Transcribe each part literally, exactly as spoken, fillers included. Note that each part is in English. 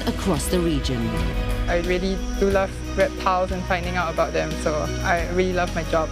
across the region. I really do love reptiles and finding out about them, so I really love my job.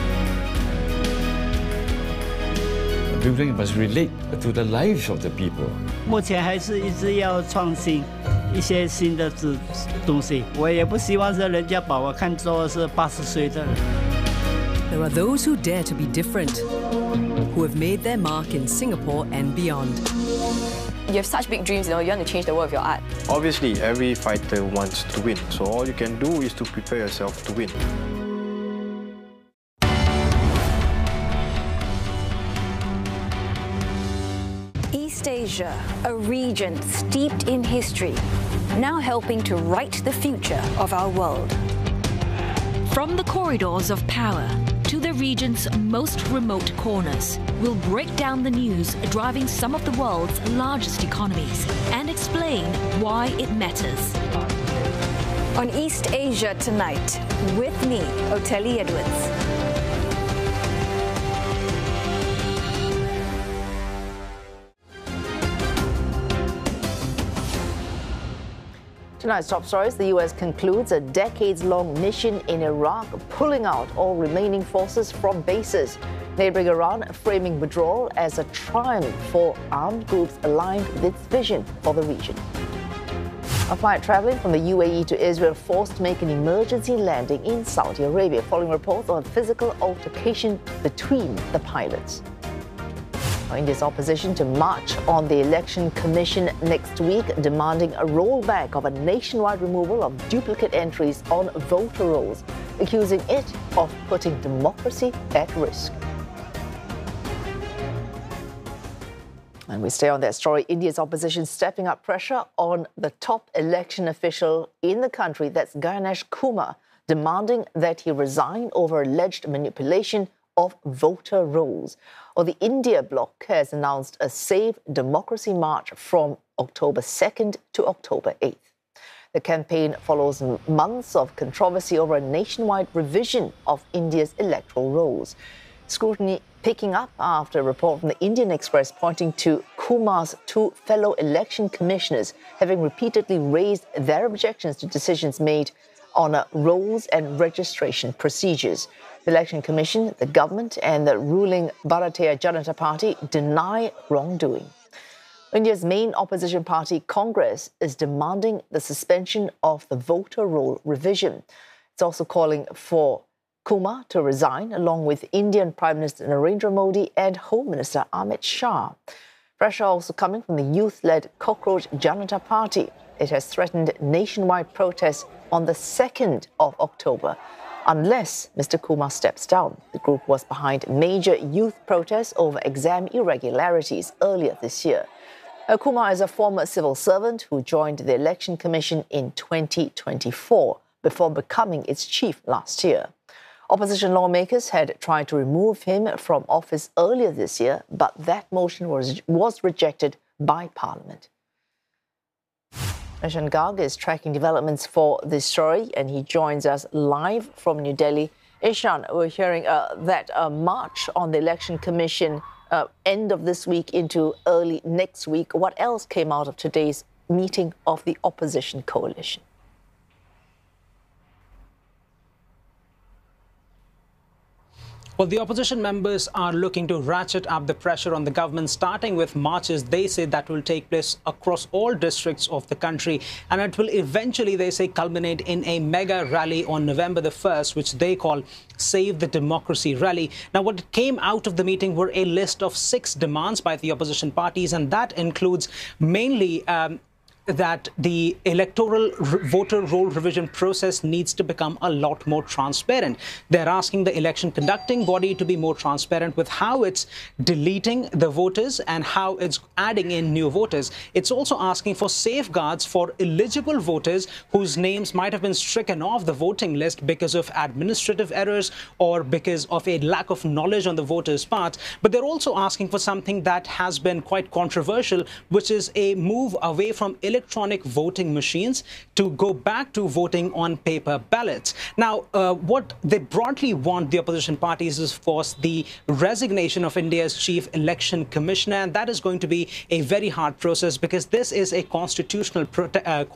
The building must relate to the lives of the people. 目前还是一直要创新一些新的东东西，我也不希望是人家把我看作是八十岁的人。 There are those who dare to be different, who have made their mark in Singapore and beyond. You have such big dreams, you know, you want to change the world with your art. Obviously, every fighter wants to win, so all you can do is to prepare yourself to win. East Asia, a region steeped in history, now helping to write the future of our world. From the corridors of power to the region's most remote corners, we'll break down the news driving some of the world's largest economies and explain why it matters. On East Asia Tonight, with me, Oteli Edwards. Tonight's top stories: the U S concludes a decades-long mission in Iraq, pulling out all remaining forces from bases. Neighboring Iran framing withdrawal as a triumph for armed groups aligned with its vision for the region. A flight traveling from the U A E to Israel forced to make an emergency landing in Saudi Arabia following reports of a physical altercation between the pilots. India's opposition to march on the Election Commission next week, demanding a rollback of a nationwide removal of duplicate entries on voter rolls, accusing it of putting democracy at risk. And we stay on that story. India's opposition stepping up pressure on the top election official in the country, that's Ganesh Kumar, demanding that he resign over alleged manipulation of voter rolls. Or the India bloc has announced a Save Democracy March from October second to October eighth. The campaign follows months of controversy over a nationwide revision of India's electoral rolls. Scrutiny picking up after a report from the Indian Express pointing to Kumar's two fellow election commissioners having repeatedly raised their objections to decisions made on uh, rolls and registration procedures. The Election Commission, the government and the ruling Bharatiya Janata Party deny wrongdoing. India's main opposition party, Congress, is demanding the suspension of the voter roll revision. It's also calling for Kumar to resign, along with Indian Prime Minister Narendra Modi and Home Minister Amit Shah. Pressure also coming from the youth-led Cockroach Janata Party. It has threatened nationwide protests on the second of October, unless Mister Kumar steps down. The group was behind major youth protests over exam irregularities earlier this year. Uh, Kumar is a former civil servant who joined the Election Commission in twenty twenty-four before becoming its chief last year. Opposition lawmakers had tried to remove him from office earlier this year, but that motion was, was rejected by Parliament. Ishan Garg is tracking developments for this story, and he joins us live from New Delhi. Ishan, we're hearing uh, that a march on the Election Commission uh, end of this week into early next week. What else came out of today's meeting of the opposition coalition? Well, the opposition members are looking to ratchet up the pressure on the government, starting with marches. They say that will take place across all districts of the country, and it will eventually, they say, culminate in a mega rally on November the first, which they call Save the Democracy Rally. Now, what came out of the meeting were a list of six demands by the opposition parties, and that includes mainly um, that the electoral voter roll revision process needs to become a lot more transparent. They're asking the election conducting body to be more transparent with how it's deleting the voters and how it's adding in new voters. It's also asking for safeguards for eligible voters whose names might have been stricken off the voting list because of administrative errors or because of a lack of knowledge on the voters' part. But they're also asking for something that has been quite controversial, which is a move away from electoral electronic voting machines to go back to voting on paper ballots. Now, uh, what they broadly want, the opposition parties, is, of course, the resignation of India's chief election commissioner, and that is going to be a very hard process because this is a constitutional prote- uh,